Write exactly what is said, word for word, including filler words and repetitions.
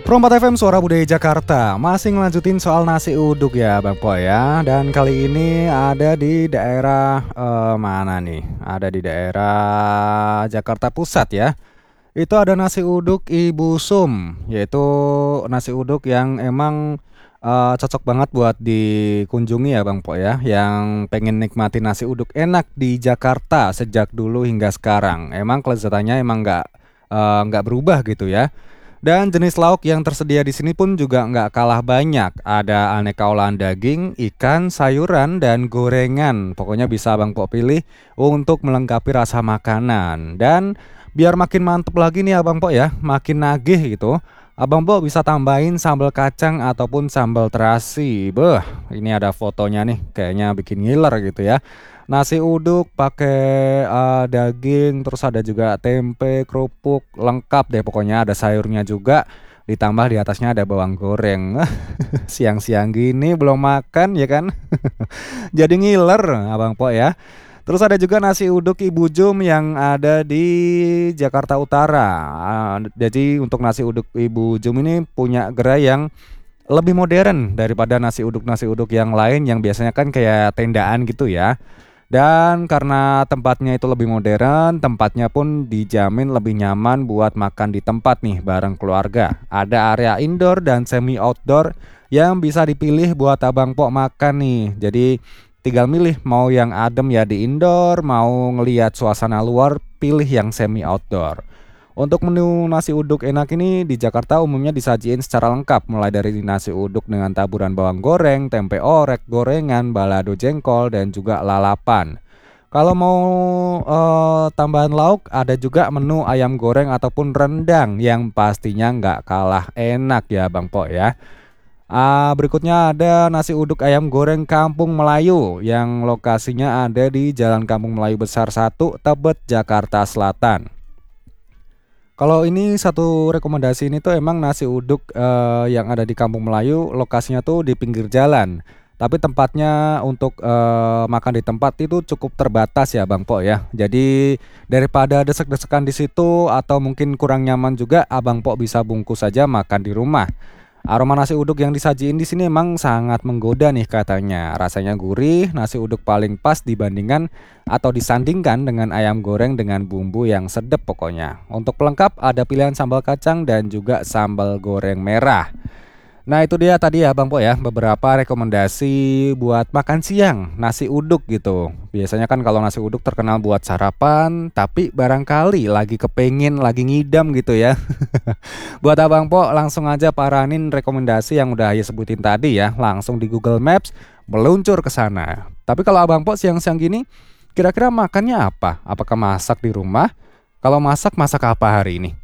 Perompak F M Suara Budaya Jakarta. Masih ngelanjutin soal nasi uduk ya Bang Po ya. Dan kali ini ada di daerah eh, mana nih? Ada di daerah Jakarta Pusat ya. Itu ada nasi uduk Ibu Sum, yaitu nasi uduk yang emang eh, cocok banget buat dikunjungi ya Bang Po ya. Yang pengen nikmati nasi uduk enak di Jakarta sejak dulu hingga sekarang. Emang kelezatannya emang nggak eh, nggak berubah gitu ya. Dan jenis lauk yang tersedia di sini pun juga nggak kalah banyak. Ada aneka olahan daging, ikan, sayuran, dan gorengan. Pokoknya bisa Abang Po pilih untuk melengkapi rasa makanan. Dan biar makin mantep lagi nih Abang Po ya, makin nagih gitu, Abang Po bisa tambahin sambal kacang ataupun sambal terasi. Beh, ini ada fotonya nih, kayaknya bikin ngiler gitu ya. Nasi uduk pakai eh, daging, terus ada juga tempe, kerupuk, lengkap deh pokoknya, ada sayurnya juga. Ditambah di atasnya ada bawang goreng. Siang-siang gini belum makan ya kan? Jadi ngiler Abang Po ya. Terus ada juga nasi uduk Ibu Jum yang ada di Jakarta Utara. Ah, Jadi untuk nasi uduk Ibu Jum ini punya gerai yang lebih modern daripada nasi uduk-nasi uduk yang lain yang biasanya kan kayak tendaan gitu ya. Dan karena tempatnya itu lebih modern, tempatnya pun dijamin lebih nyaman buat makan di tempat nih bareng keluarga. Ada area indoor dan semi outdoor yang bisa dipilih buat Abang Po makan nih. Jadi tinggal milih mau yang adem ya di indoor, mau ngelihat suasana luar pilih yang semi outdoor. Untuk menu nasi uduk enak ini di Jakarta umumnya disajiin secara lengkap, mulai dari nasi uduk dengan taburan bawang goreng, tempe orek, gorengan, balado jengkol, dan juga lalapan. Kalau mau eh, tambahan lauk, ada juga menu ayam goreng ataupun rendang yang pastinya nggak kalah enak ya Bang Po ya. Ah, berikutnya ada nasi uduk ayam goreng Kampung Melayu yang lokasinya ada di Jalan Kampung Melayu Besar satu, Tebet, Jakarta Selatan. Kalau ini satu rekomendasi ini tuh emang nasi uduk eh, yang ada di Kampung Melayu, lokasinya tuh di pinggir jalan. Tapi tempatnya untuk eh, makan di tempat itu cukup terbatas ya Bang Po ya. Jadi daripada desek-desekan di situ atau mungkin kurang nyaman juga, Abang Po bisa bungkus saja makan di rumah. Aroma nasi uduk yang disajiin di sini emang sangat menggoda nih katanya. Rasanya gurih, nasi uduk paling pas dibandingkan atau disandingkan dengan ayam goreng dengan bumbu yang sedep pokoknya. Untuk pelengkap ada pilihan sambal kacang dan juga sambal goreng merah. Nah itu dia tadi ya Bang Po ya, beberapa rekomendasi buat makan siang nasi uduk gitu. Biasanya kan kalau nasi uduk terkenal buat sarapan, tapi barangkali lagi kepengen, lagi ngidam gitu ya. Buat Abang Po langsung aja paranin rekomendasi yang udah Ayah sebutin tadi ya, langsung di Google Maps meluncur ke sana. Tapi kalau Abang Po siang-siang gini, kira-kira makannya apa? Apakah masak di rumah? Kalau masak, masak apa hari ini?